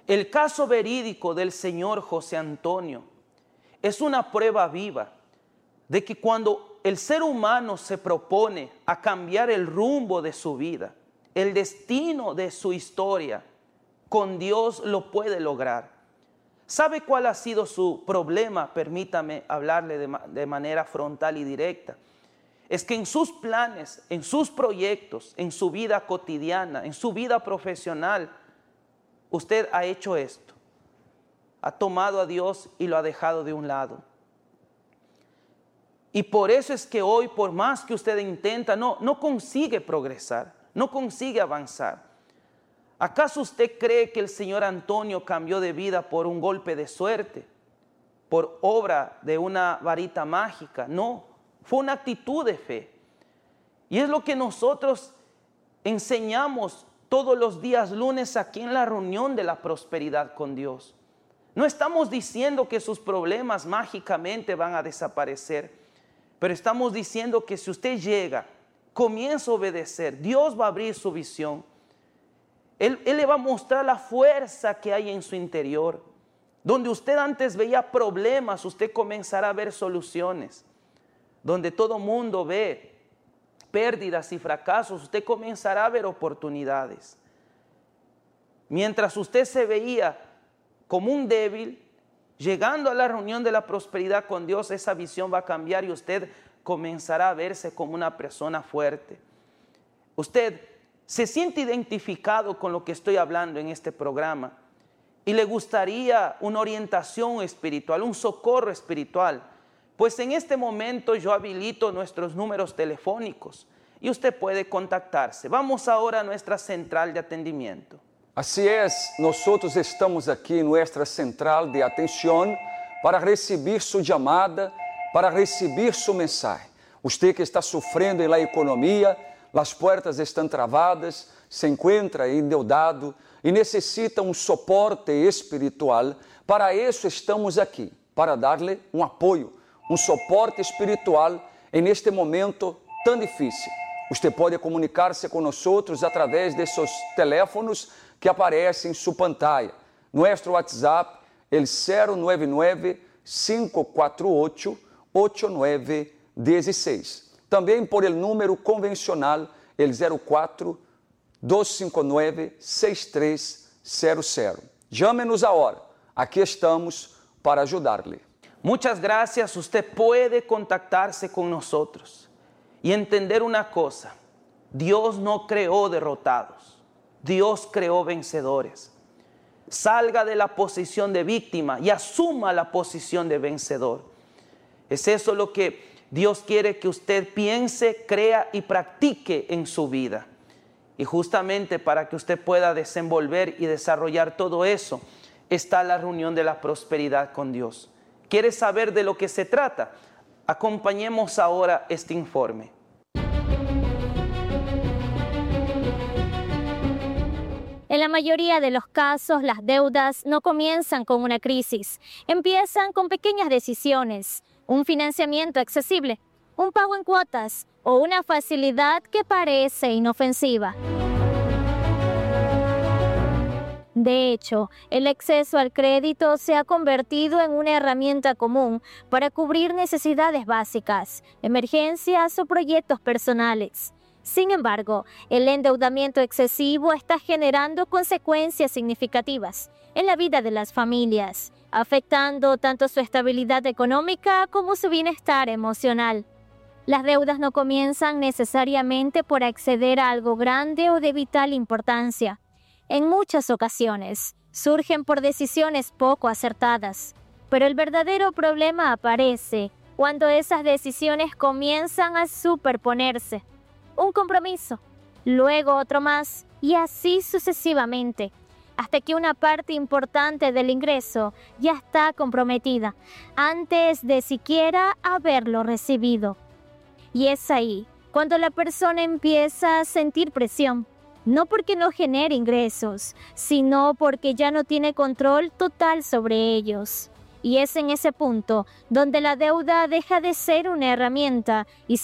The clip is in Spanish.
El caso verídico del señor José Antonio es una prueba viva de que cuando el ser humano se propone a cambiar el rumbo de su vida, el destino de su historia, con Dios lo puede lograr. ¿Sabe cuál ha sido su problema? Permítame hablarle de manera frontal y directa. Es que en sus planes, en sus proyectos, en su vida cotidiana, en su vida profesional, usted ha hecho esto. Ha tomado a Dios y lo ha dejado de un lado. Y por eso es que hoy, por más que usted intenta, no consigue progresar, no consigue avanzar. ¿Acaso usted cree que el señor Antonio cambió de vida por un golpe de suerte? ¿Por obra de una varita mágica? No, fue una actitud de fe. Y es lo que nosotros enseñamos todos los días lunes aquí en la reunión de la prosperidad con Dios. No estamos diciendo que sus problemas mágicamente van a desaparecer, pero estamos diciendo que si usted llega, comienza a obedecer, Dios va a abrir su visión. Él le va a mostrar la fuerza que hay en su interior. Donde usted antes veía problemas, usted comenzará a ver soluciones. Donde todo mundo ve pérdidas y fracasos, usted comenzará a ver oportunidades. Mientras usted se veía como un débil, llegando a la reunión de la prosperidad con Dios, esa visión va a cambiar y usted comenzará a verse como una persona fuerte. Usted se siente identificado con lo que estoy hablando en este programa y le gustaría una orientación espiritual, un socorro espiritual, pues en este momento yo habilito nuestros números telefónicos y usted puede contactarse. Vamos ahora a nuestra central de atendimiento. Así es, nosotros estamos aquí en nuestra central de atención para recibir su llamada, para recibir su mensaje. Usted que está sufriendo en la economía, las puertas están travadas, se encuentra endeudado e necessita um suporte espiritual. Para isso estamos aqui, para dar-lhe um apoio, um suporte espiritual neste momento tão difícil. Você pode comunicar-se conosco através desses teléfonos que aparecem em sua pantalla. Nosso WhatsApp é o 099-548-8916. Também por el número convencional, el 04-259-6300. Llame-nos agora. Aqui estamos para ajudar-lhe. Muchas gracias. Usted puede contactarse con nosotros y entender una cosa. Dios no creó derrotados. Dios creó vencedores. Salga de la posición de víctima y asuma la posición de vencedor. Es eso lo que Dios quiere que usted piense, crea y practique en su vida. Y justamente para que usted pueda desenvolver y desarrollar todo eso, está la reunión de la prosperidad con Dios. ¿Quiere saber de lo que se trata? Acompañemos ahora este informe. En la mayoría de los casos, las deudas no comienzan con una crisis. Empiezan con pequeñas decisiones, un financiamiento accesible, un pago en cuotas o una facilidad que parece inofensiva. De hecho, el acceso al crédito se ha convertido en una herramienta común para cubrir necesidades básicas, emergencias o proyectos personales. Sin embargo, el endeudamiento excesivo está generando consecuencias significativas en la vida de las familias, afectando tanto su estabilidad económica como su bienestar emocional. Las deudas no comienzan necesariamente por acceder a algo grande o de vital importancia. En muchas ocasiones, surgen por decisiones poco acertadas, pero el verdadero problema aparece cuando esas decisiones comienzan a superponerse. Un compromiso, luego otro más, y así sucesivamente, hasta que una parte importante del ingreso ya está comprometida, antes de siquiera haberlo recibido. Y es ahí cuando la persona empieza a sentir presión, no porque no genere ingresos, sino porque ya no tiene control total sobre ellos. Y es en ese punto donde la deuda deja de ser una herramienta y